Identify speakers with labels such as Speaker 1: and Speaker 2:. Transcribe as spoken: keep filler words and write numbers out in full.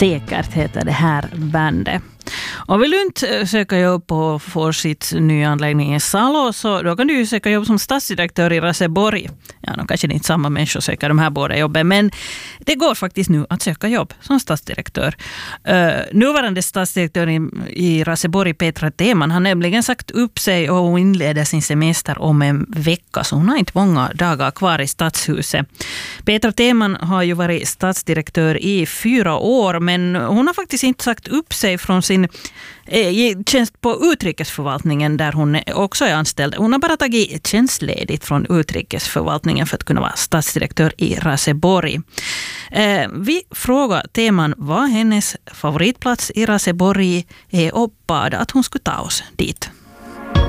Speaker 1: Säkert heter det här bandet. Och vill du inte söka jobb och få sitt nya anläggning i Salo, så då kan du ju söka jobb som stadsdirektör i Raseborg. Ja, då kanske det är inte samma människor söker de här båda jobben, men det går faktiskt nu att söka jobb som stadsdirektör. Uh, nuvarande stadsdirektör i, i Raseborg, Petra Teman, har nämligen sagt upp sig och inleder sin semester om en vecka, så hon har inte många dagar kvar i stadshuset. Petra Teman har ju varit stadsdirektör i fyra år, men hon har faktiskt inte sagt upp sig från sin tjänst på utrikesförvaltningen där hon också är anställd. Hon har bara tagit tjänstledigt från utrikesförvaltningen för att kunna vara stadsdirektör i Raseborg. Eh, vi frågar Teman vad hennes favoritplats i Raseborg är och bad att hon skulle ta oss dit.